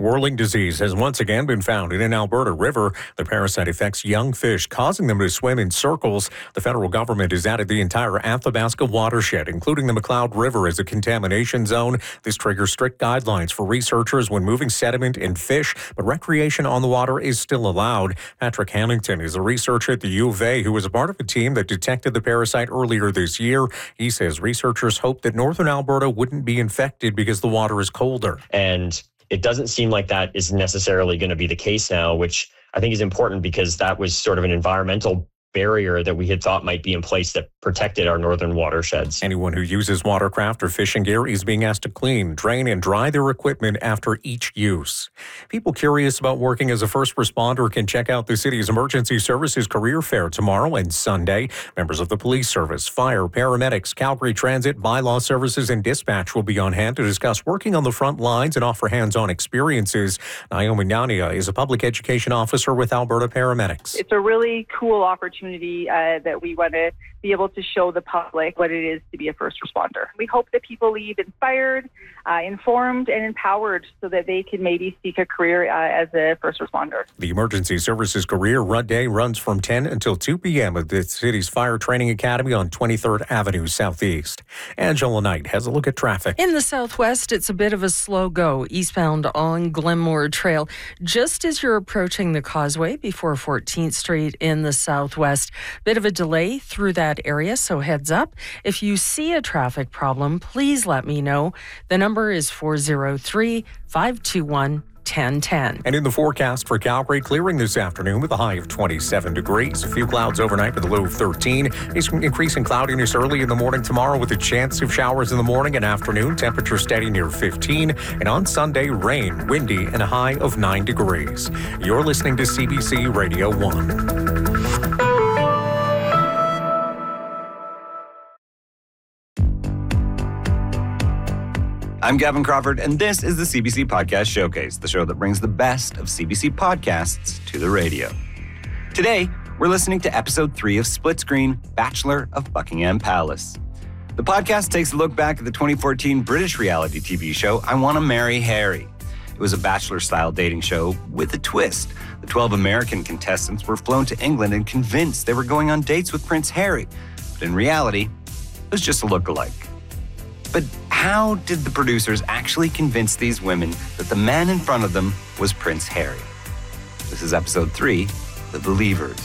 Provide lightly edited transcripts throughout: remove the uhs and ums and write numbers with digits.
whirling disease has once again been found in an Alberta river. The parasite affects young fish, causing them to swim in circles. The federal government has added the entire Athabasca watershed, including the McLeod River, as a contamination zone. This triggers strict guidelines for researchers when moving sediment and fish, but recreation on the water is still allowed. Patrick Hamilton is a researcher at the U of A who was a part of a team that detected the parasite earlier this year. He says researchers hope that northern Alberta wouldn't be infected because the water is colder. And it doesn't seem like that is necessarily going to be the case now, which I think is important because that was sort of an environmental barrier that we had thought might be in place that protected our northern watersheds. Anyone who uses watercraft or fishing gear is being asked to clean, drain, and dry their equipment after each use. People curious about working as a first responder can check out the city's emergency services career fair tomorrow and Sunday. Members of the police service, fire, paramedics, Calgary Transit, bylaw services, and dispatch will be on hand to discuss working on the front lines and offer hands-on experiences. Naomi Nyania is a public education officer with Alberta Paramedics. It's a really cool opportunity that we want to be able to show the public what it is to be a first responder. We hope that people leave inspired, informed, and empowered so that they can maybe seek a career as a first responder. The Emergency Services Career Day runs from 10 until 2 p.m. at the city's Fire Training Academy on 23rd Avenue Southeast. Angela Knight has a look at traffic. In the southwest, it's a bit of a slow go eastbound on Glenmore Trail, just as you're approaching the causeway before 14th Street in the southwest. Bit of a delay through that area, so heads up. If you see a traffic problem, please let me know. The number is 403-521-1010. And in the forecast for Calgary, clearing this afternoon with a high of 27 degrees. A few clouds overnight with a low of 13. It's increasing cloudiness early in the morning tomorrow with a chance of showers in the morning and afternoon. Temperature steady near 15. And on Sunday, rain, windy, and a high of 9 degrees. You're listening to CBC Radio 1. I'm Gavin Crawford, and this is the CBC Podcast Showcase, the show that brings the best of CBC podcasts to the radio. Today, we're listening to episode 3 of Split Screen, Bachelor of Buckingham Palace. The podcast takes a look back at the 2014 British reality TV show, I Want to Marry Harry. It was a bachelor-style dating show with a twist. The 12 American contestants were flown to England and convinced they were going on dates with Prince Harry. But in reality, it was just a look-alike. But how did the producers actually convince these women that the man in front of them was Prince Harry? This is episode 3, The Believers.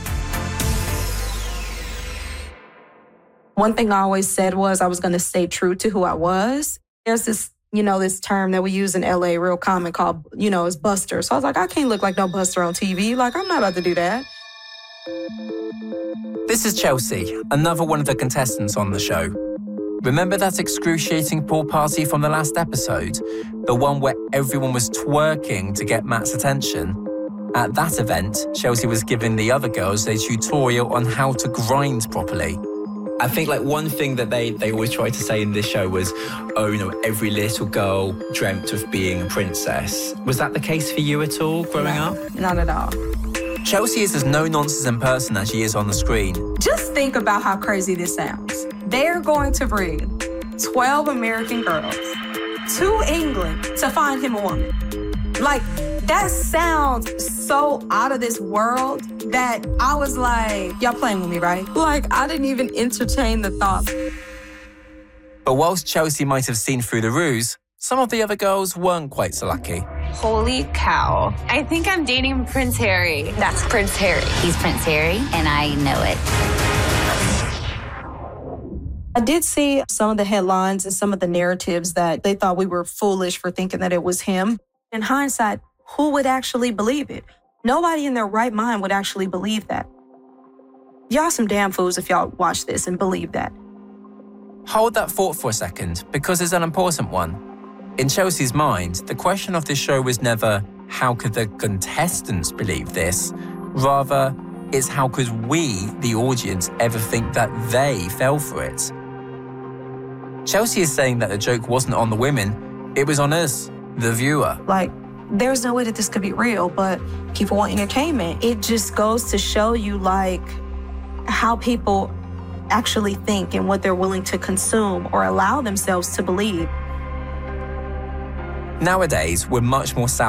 One thing I always said was I was going to stay true to who I was. There's this, this term that we use in LA, real common, called, is buster. So I was like, I can't look like no buster on TV. Like, I'm not about to do that. This is Chelsea, another one of the contestants on the show. Remember that excruciating pool party from the last episode? The one where everyone was twerking to get Matt's attention? At that event, Chelsea was giving the other girls a tutorial on how to grind properly. I think one thing that they always try to say in this show was, every little girl dreamt of being a princess. Was that the case for you at all growing up? Not at all. Chelsea is as no-nonsense in person as she is on the screen. Just think about how crazy this sounds. They're going to bring 12 American girls to England to find him a woman. That sounds so out of this world that I was like, y'all playing with me, right? I didn't even entertain the thought. But whilst Chelsea might have seen through the ruse, some of the other girls weren't quite so lucky. Holy cow. I think I'm dating Prince Harry. That's Prince Harry. He's Prince Harry, and I know it. I did see some of the headlines and some of the narratives that they thought we were foolish for thinking that it was him. In hindsight, who would actually believe it? Nobody in their right mind would actually believe that. Y'all some damn fools if y'all watch this and believe that. Hold that thought for a second, because it's an important one. In Chelsea's mind, the question of this show was never, how could the contestants believe this? Rather, it's how could we, the audience, ever think that they fell for it? Chelsea is saying that the joke wasn't on the women, it was on us, the viewer. There's no way that this could be real, but people want entertainment. It just goes to show you, how people actually think and what they're willing to consume or allow themselves to believe. Nowadays, we're much more savvy